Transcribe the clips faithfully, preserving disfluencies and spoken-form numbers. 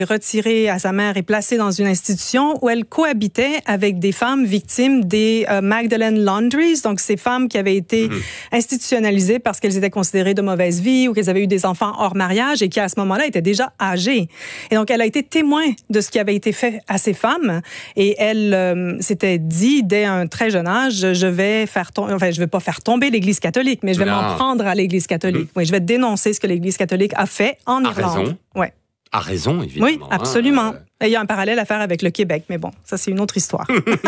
retirée à sa mère et placée dans une institution où elle cohabitait avec des femmes victimes des euh, Magdalene Laundries, donc ces femmes qui avaient été mmh. institutionnalisées parce qu'elles étaient considérées de mauvaise vie ou qu'elles avaient eu des enfants hors mariage et qui à ce moment-là étaient déjà âgées. Et donc elle a été témoin de ce qui avait été fait à ces femmes et elle euh, s'était dit dès un très jeune âge, je vais faire tom- enfin je vais pas faire tomber l'Église catholique, mais je vais non. m'en prendre à l'Église catholique. Mmh. Oui, je vais dénoncer ce que l'Église catholique a fait en a Irlande. Raison. Ouais. A raison, évidemment. Oui, absolument. Hein, euh... Il y a un parallèle à faire avec le Québec, mais bon, ça, c'est une autre histoire.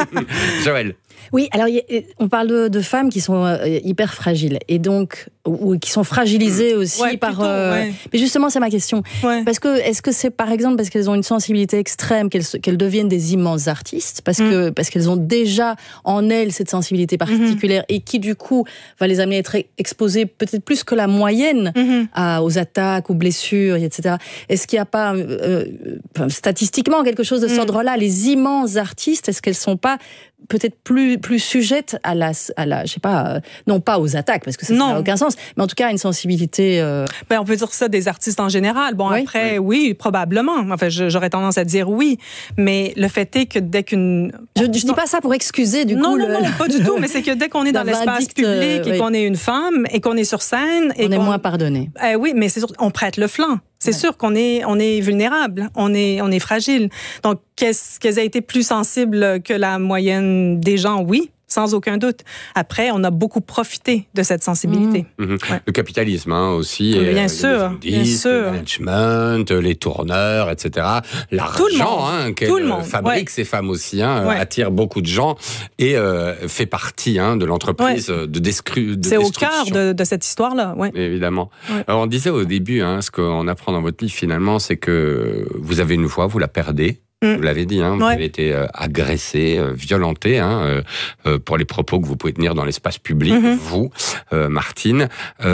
Joël. Oui, alors on parle de, de femmes qui sont euh, hyper fragiles et donc ou, ou qui sont fragilisées aussi ouais, par. plutôt, euh, ouais. Mais justement, c'est ma question. Ouais. Parce que est-ce que c'est par exemple parce qu'elles ont une sensibilité extrême qu'elles, qu'elles deviennent des immenses artistes parce mm. que parce qu'elles ont déjà en elles cette sensibilité particulière mm-hmm. et qui du coup va les amener à être exposées peut-être plus que la moyenne mm-hmm. à, aux attaques, aux blessures, et cetera. Est-ce qu'il n'y a pas euh, euh, statistiquement quelque chose de cet mm. ordre-là? Les immenses artistes, est-ce qu'elles sont pas peut-être plus plus sujettes à la à la je sais pas euh, non pas aux attaques parce que ça n'a aucun sens mais en tout cas à une sensibilité euh... ben on peut dire ça des artistes en général bon oui. après oui. oui probablement enfin je, j'aurais tendance à dire oui mais le fait est que dès qu'une je, je dis pas ça pour excuser du non, coup non le... non pas du tout mais c'est que dès qu'on est dans l'espace public euh, et oui. qu'on est une femme et qu'on est sur scène et on est qu'on... moins pardonné euh, oui mais c'est sûr on prête le flanc. C'est ouais. sûr qu'on est, on est vulnérable, on est, on est fragile. Donc, qu'est-ce qu'elles aient été plus sensibles que la moyenne des gens? Oui, sans aucun doute. Après, on a beaucoup profité de cette sensibilité. Mmh. Mmh. Ouais. Le capitalisme hein, aussi. Oui, bien, sûr, bien sûr. Le management, les tourneurs, et cetera. L'argent hein, qu'elle fabrique, ouais. ces femmes aussi, hein, ouais. attire beaucoup de gens et euh, fait partie hein, de l'entreprise ouais. de, descru- de C'est destruction. C'est au cœur de, de cette histoire-là. Ouais. Évidemment. Ouais. Alors, on disait au début, hein, ce qu'on apprend dans votre livre finalement, c'est que vous avez une voix, vous la perdez. Vous l'avez dit, hein, vous ouais. avez été euh, agressé, euh, violenté hein, euh, pour les propos que vous pouvez tenir dans l'espace public, mm-hmm. vous, euh, Martine.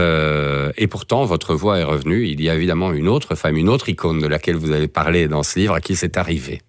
Euh, et pourtant, votre voix est revenue. Il y a évidemment une autre femme, une autre icône de laquelle vous avez parlé dans ce livre, à qui c'est arrivé.